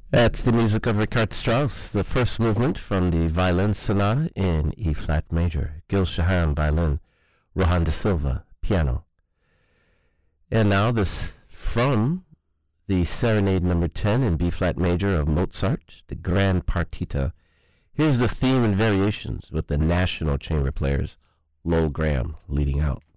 That's the music of Richard Strauss, the first movement from the Violin Sonata in E-flat major. Gil Shahan, violin. Rohan de Silva, piano. And now this from the Serenade number 10 in B-flat major of Mozart, the Grand Partita. Here's the theme and variations with the National Chamber Players, Lowell Graham leading out.